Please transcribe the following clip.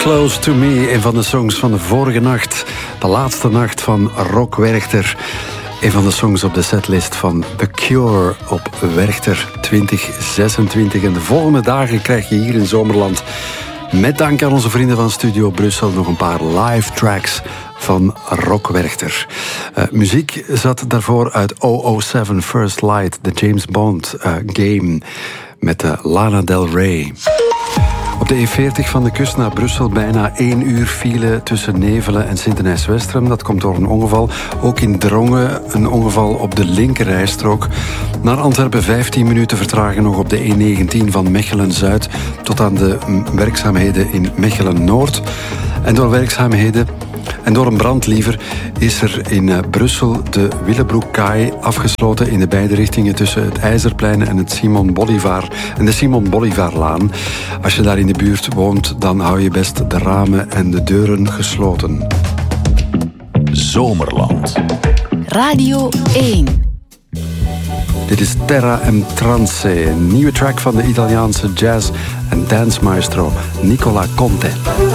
Close to Me, een van de songs van de vorige nacht. De laatste nacht van Rock Werchter. Een van de songs op de setlist van The Cure op Werchter 2026. En de volgende dagen krijg je hier in Zomerland, met dank aan onze vrienden van Studio Brussel, nog een paar live tracks van Rock Werchter. Muziek zat daarvoor uit 007 First Light, de James Bond game, met Lana Del Rey. Op de E40 van de kust naar Brussel bijna 1 uur file tussen Nevelen en Sint-Denijs-Westrem. Dat komt door een ongeval. Ook in Drongen een ongeval op de linkerrijstrook. Naar Antwerpen 15 minuten vertragen nog op de E19 van Mechelen-Zuid tot aan de werkzaamheden in Mechelen-Noord. En door werkzaamheden en door een brand liever is er in Brussel de Willebroekkaai afgesloten in de beide richtingen tussen het IJzerplein en het Simon Bolivar en de Simon Bolivarlaan. Als je daar in de buurt woont, dan hou je best de ramen en de deuren gesloten. Zomerland. Radio 1. Dit is Terra M Trance, een nieuwe track van de Italiaanse jazz- en dance maestro Nicola Conte.